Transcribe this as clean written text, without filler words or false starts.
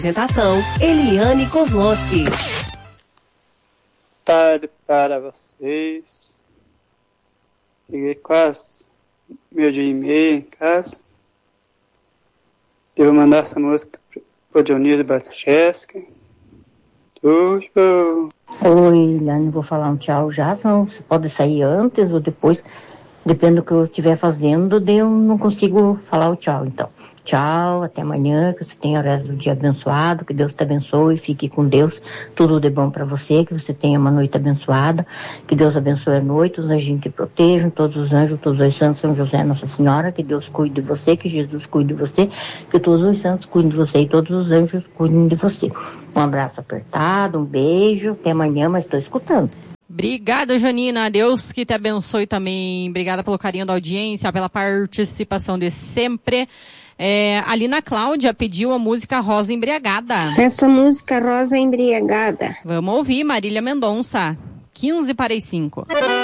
Apresentação, Eliane Kozlowski. Tarde para vocês. Cheguei quase 12:30 em casa. Devo mandar essa música pro Dionísio Bartoszewski. Tudo. Oi, Eliane, vou falar um tchau já, senão você pode sair antes ou depois, depende do que eu estiver fazendo, eu não consigo falar o tchau, então. Tchau, até amanhã, que você tenha o resto do dia abençoado, que Deus te abençoe, fique com Deus, tudo de bom para você, que você tenha uma noite abençoada, que Deus abençoe a noite, os anjinhos que protejam, todos os anjos, todos os santos, São José, Nossa Senhora, que Deus cuide de você, que Jesus cuide de você, que todos os santos cuidem de você e todos os anjos cuidem de você. Um abraço apertado, um beijo, até amanhã, mas estou escutando. Obrigada, Janina. Deus que te abençoe também. Obrigada pelo carinho da audiência, pela participação de sempre. A Lina Cláudia pediu a música Rosa Embriagada. Essa música Rosa Embriagada. Vamos ouvir, Marília Mendonça, 4:45.